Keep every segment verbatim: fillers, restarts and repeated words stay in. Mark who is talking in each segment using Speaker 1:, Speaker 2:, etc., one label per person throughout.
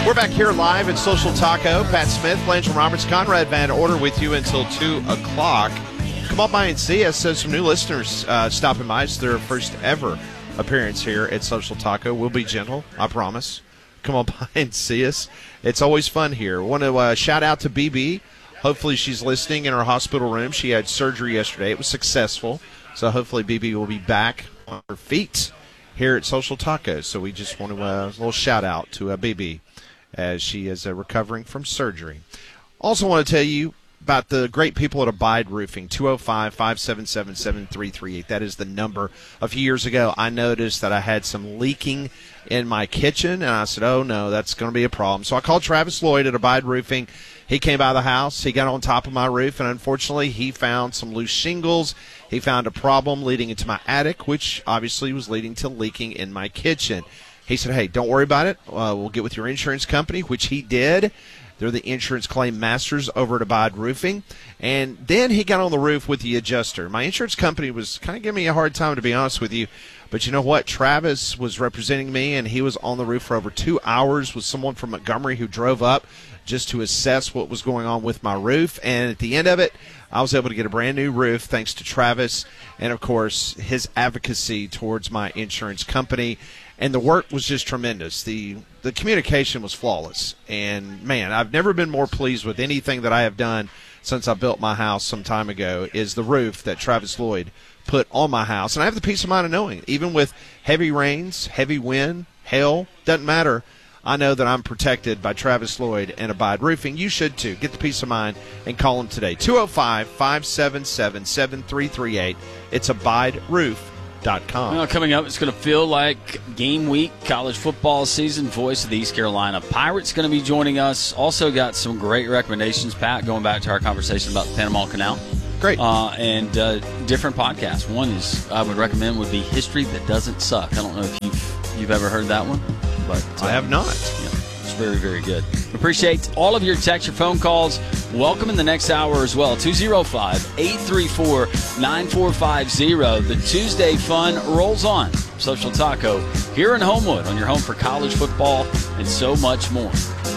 Speaker 1: We're back here live at Social Taco. Pat Smith, Blanchard Roberts, Conrad Van Order with you until two o'clock. Come on by and see us. So some new listeners uh, stopping by. It's their first ever appearance here at Social Taco. We'll be gentle, I promise. Come on by and see us. It's always fun here. Want to uh, shout out to B B. Hopefully she's listening in her hospital room. She had surgery yesterday. It was successful. So hopefully B B will be back on her feet here at Social Tacos. So we just want to uh, a little shout out to uh, B B as she is uh, recovering from surgery. Also want to tell you about the great people at Abide Roofing, two oh five, five seven seven, seven three three eight. That is the number. A few years ago, I noticed that I had some leaking in my kitchen, and I said, oh, no, that's going to be a problem. So I called Travis Lloyd at Abide Roofing. He came by the house. He got on top of my roof, and unfortunately, he found some loose shingles. He found a problem leading into my attic, which obviously was leading to leaking in my kitchen. He said, hey, don't worry about it. Uh, we'll get with your insurance company, which he did. They're the insurance claim masters over at Abide Roofing. And then he got on the roof with the adjuster. My insurance company was kind of giving me a hard time, to be honest with you. But you know what? Travis was representing me, and he was on the roof for over two hours with someone from Montgomery who drove up just to assess what was going on with my roof. And at the end of it, I was able to get a brand new roof thanks to Travis and, of course, his advocacy towards my insurance company. And the work was just tremendous. The the communication was flawless. And, man, I've never been more pleased with anything that I have done since I built my house some time ago is the roof that Travis Lloyd put on my house. And I have the peace of mind of knowing, even with heavy rains, heavy wind, hail, doesn't matter. I know that I'm protected by Travis Lloyd and Abide Roofing. You should, too. Get the peace of mind and call them today. two oh five, five seven seven, seven three three eight. It's abide roof dot com.
Speaker 2: Well, coming up, it's going to feel like game week, college football season. Voice of the East Carolina Pirates going to be joining us. Also got some great recommendations, Pat, going back to our conversation about the Panama Canal.
Speaker 1: Great.
Speaker 2: Uh, and uh, different podcasts. One is I would recommend would be History That Doesn't Suck. I don't know if you've, you've ever heard that one. But uh,
Speaker 1: I have not.
Speaker 2: Yeah, it's very, very good. Appreciate all of your text, your phone calls. Welcome in the next hour as well. two oh five, eight three four, nine four five oh. The Tuesday fun rolls on. Social Taco here in Homewood on your home for college football and so much more.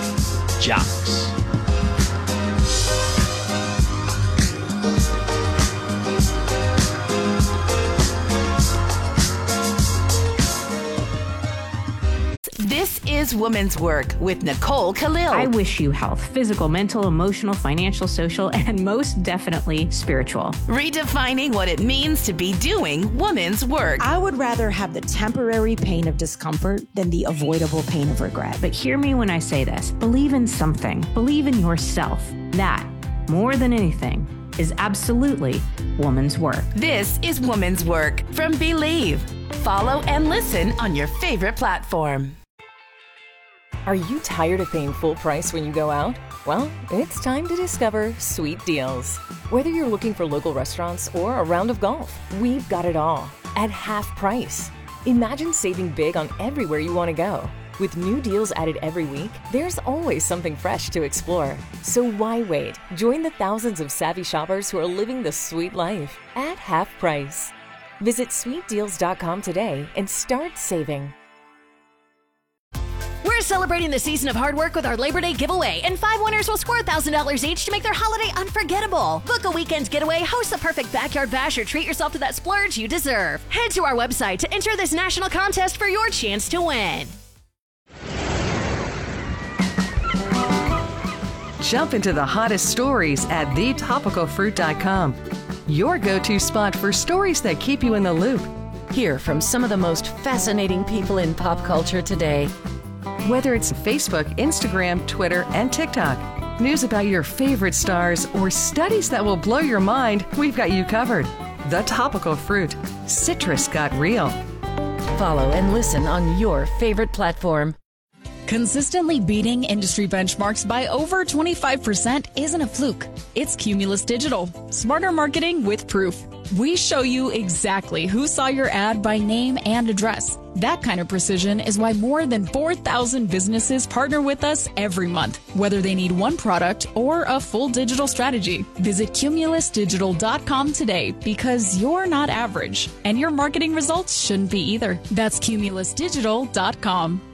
Speaker 2: Jocks.
Speaker 3: This is Women's Work with Nicole Khalil.
Speaker 4: I wish you health, physical, mental, emotional, financial, social, and most definitely spiritual.
Speaker 3: Redefining what it means to be doing women's work.
Speaker 5: I would rather have the temporary pain of discomfort than the avoidable pain of regret.
Speaker 4: But hear me when I say this. Believe in something. Believe in yourself. That, more than anything, is absolutely woman's work.
Speaker 3: This is Women's Work from Believe. Follow and listen on your favorite platform.
Speaker 6: Are you tired of paying full price when you go out? Well, it's time to discover Sweet Deals. Whether you're looking for local restaurants or a round of golf, we've got it all at half price. Imagine saving big on everywhere you want to go. With new deals added every week, there's always something fresh to explore. So why wait? Join the thousands of savvy shoppers who are living the sweet life at half price. Visit sweet deals dot com today and start saving.
Speaker 7: We're celebrating the season of hard work with our Labor Day giveaway, and five winners will score one thousand dollars each to make their holiday unforgettable. Book a weekend getaway, host the perfect backyard bash, or treat yourself to that splurge you deserve. Head to our website to enter this national contest for your chance to win.
Speaker 8: Jump into the hottest stories at the topical fruit dot com. Your go-to spot for stories that keep you in the loop.
Speaker 6: Hear from some of the most fascinating people in pop culture today.
Speaker 8: Whether it's Facebook, Instagram, Twitter, and TikTok, news about your favorite stars, or studies that will blow your mind, we've got you covered. The Topical Fruit. Citrus got real.
Speaker 6: Follow and listen on your favorite platform.
Speaker 9: Consistently beating industry benchmarks by over twenty-five percent isn't a fluke. It's Cumulus Digital. Smarter marketing with proof. We show you exactly who saw your ad by name and address. That kind of precision is why more than four thousand businesses partner with us every month, whether they need one product or a full digital strategy. Visit cumulus digital dot com today because you're not average, and your marketing results shouldn't be either. That's cumulus digital dot com.